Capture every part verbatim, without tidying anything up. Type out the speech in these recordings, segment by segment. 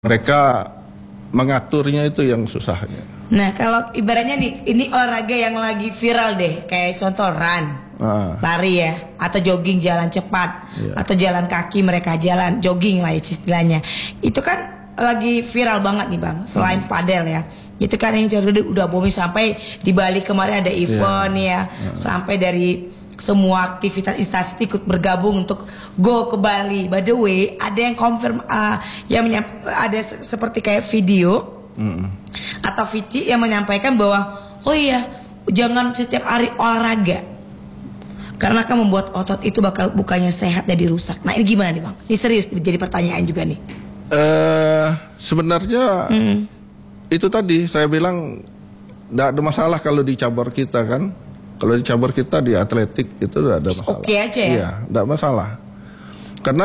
Mereka mengaturnya itu yang susahnya. Nah, kalau ibaratnya nih, ini olahraga yang lagi viral deh, kayak contoh run, ah. lari ya, atau jogging jalan cepat, yeah. atau jalan kaki mereka jalan jogging lah istilahnya. Itu kan lagi viral banget nih Bang, selain hmm. padel ya. Itu kan yang udah booming sampai di Bali kemarin ada event yeah. ya, yeah. sampai dari semua aktivitas instansi ikut bergabung untuk go ke Bali. By the way, ada yang confirm uh, yang ada seperti kayak video mm. atau Vici yang menyampaikan bahwa oh iya, jangan setiap hari olahraga karena kan membuat otot itu bakal bukannya sehat jadi rusak. Nah ini gimana nih Bang? Ini serius jadi pertanyaan juga nih. Uh, sebenarnya mm. itu tadi saya bilang tidak ada masalah kalau di cabur kita kan. Kalau di cabur kita di atletik itu tidak ada masalah. Oke aja ya? Iya, tidak masalah. Karena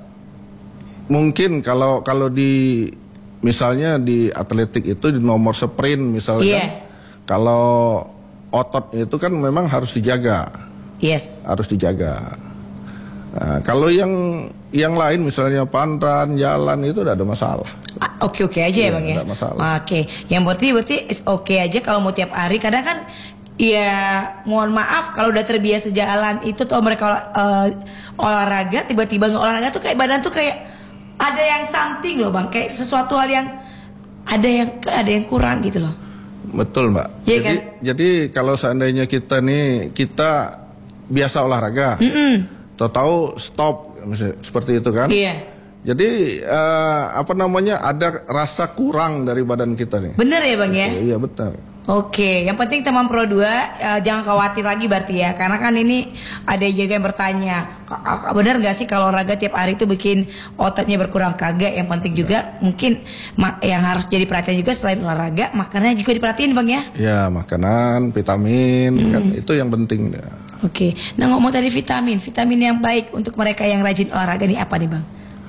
mungkin kalau kalau di misalnya di atletik itu di nomor sprint misalnya, yeah. kalau otot itu kan memang harus dijaga. Yes. Harus dijaga. Nah, kalau yang yang lain misalnya pandan, jalan itu tidak ada masalah. Oke oke aja ya, ya Bang ya. Tidak masalah. Oke, yang berarti berarti is oke okay aja kalau mau tiap hari. Kadang kan ya mohon maaf kalau udah terbiasa jalan itu tuh mereka uh, olahraga tiba-tiba nggak olahraga tuh kayak badan tuh kayak ada yang something loh Bang, kayak sesuatu hal yang ada yang ada yang kurang gitu loh. Betul Mbak. Ya, jadi kan? jadi kalau seandainya kita nih kita biasa olahraga, mm -mm. tahu-tahu stop misalnya, seperti itu kan? Iya. Jadi uh, apa namanya ada rasa kurang dari badan kita nih. Bener ya Bang ya? Iya betul. Oke, yang penting teman Pro dua uh, jangan khawatir lagi berarti ya. Karena kan ini ada juga yang bertanya, benar nggak sih kalau olahraga tiap hari itu bikin ototnya berkurang? Kagak, yang penting juga mungkin yang harus jadi perhatian juga selain olahraga, makanannya juga diperhatiin Bang ya? Ya, makanan, vitamin, hmm. kan itu yang penting. Oke, nah ngomong tadi vitamin, vitamin yang baik untuk mereka yang rajin olahraga nih apa nih Bang?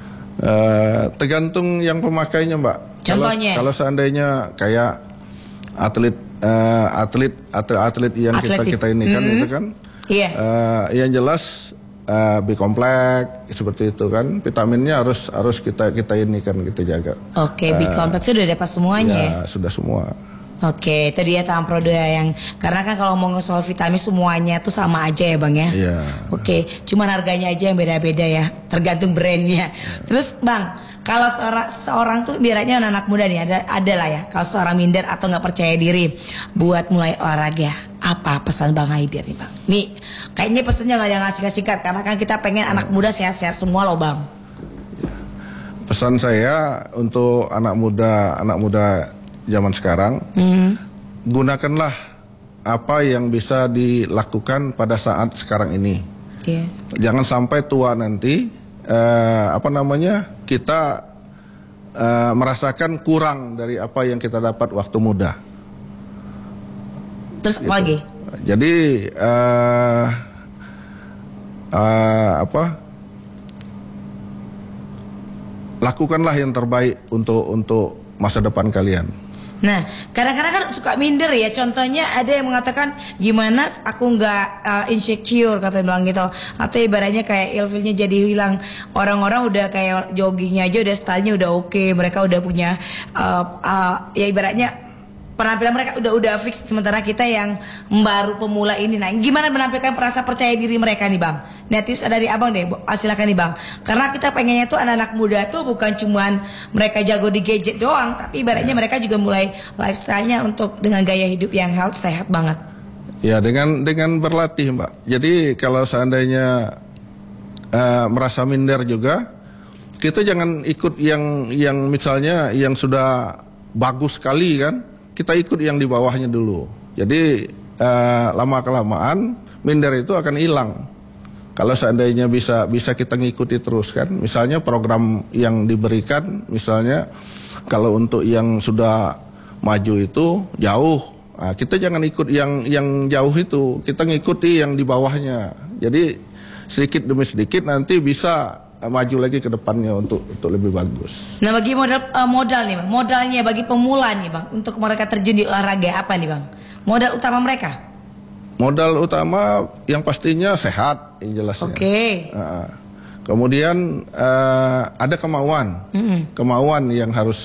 Uh, tergantung yang pemakainya Mbak. Contohnya? Kalau, kalau seandainya kayak atlet uh, atlet atlet atlet yang Atletik. kita kita ini kan mm-hmm. itu kan yeah. uh, yang jelas uh, B kompleks seperti itu kan, vitaminnya harus harus kita kita ini kan kita jaga. Oke, okay, B kompleks uh, sudah dapat semuanya ya, ya sudah semua. Oke, itu dia Tam Pro dua yang karena kan kalau ngomong soal vitamin semuanya tuh sama aja ya Bang ya. Iya. Oke, cuman harganya aja yang beda-beda ya, tergantung brandnya. Terus Bang, kalau seorang seorang tuh biasanya anak-anak muda nih ada ada lah ya. Kalau seorang minder atau nggak percaya diri buat mulai olahraga, apa pesan Bang Haidir nih Bang? Nih, kayaknya pesannya nggak jangan singkat-singkat karena kan kita pengen anak muda sehat-sehat semua loh Bang. Pesan saya untuk anak muda anak muda zaman sekarang, mm. gunakanlah apa yang bisa dilakukan pada saat sekarang ini. Yeah. Jangan sampai tua nanti uh, apa namanya kita uh, merasakan kurang dari apa yang kita dapat waktu muda. Terus gitu. Apa lagi? Jadi uh, uh, apa? Lakukanlah yang terbaik untuk untuk masa depan kalian. Nah, kadang-kadang kan suka minder ya. Contohnya ada yang mengatakan gimana aku nggak uh, insecure katanya bilang gitu. Atau ibaratnya kayak ilfilnya jadi hilang. Orang-orang udah kayak joggingnya aja udah stylenya udah oke. Okay. Mereka udah punya uh, uh, ya ibaratnya penampilan mereka udah udah fix. Sementara kita yang baru pemula ini. Nah, gimana menampilkan perasa percaya diri mereka nih Bang? Nah, tips dari Abang deh, silakan nih Bang. Karena kita pengennya tuh anak-anak muda tuh bukan cuman mereka jago di gadget doang, tapi ibaratnya mereka juga mulai lifestyle-nya untuk dengan gaya hidup yang health, sehat banget. Ya, dengan dengan berlatih Mbak. Jadi kalau seandainya uh, merasa minder juga, kita jangan ikut yang yang misalnya yang sudah bagus sekali kan, kita ikut yang di bawahnya dulu. Jadi uh, lama kelamaan minder itu akan hilang. Kalau seandainya bisa bisa kita ngikuti terus kan, misalnya program yang diberikan, misalnya kalau untuk yang sudah maju itu jauh, nah, kita jangan ikut yang yang jauh itu, kita ngikuti yang di bawahnya. Jadi sedikit demi sedikit nanti bisa maju lagi ke depannya untuk untuk lebih bagus. Nah, bagi modal uh, modal nih Bang, modalnya bagi pemula nih Bang, untuk mereka terjun di olahraga apa nih Bang? Modal utama mereka? Modal utama yang pastinya sehat, yang jelasnya. Oke. Okay. Nah, Kemudian uh, ada kemauan, mm-hmm. kemauan yang harus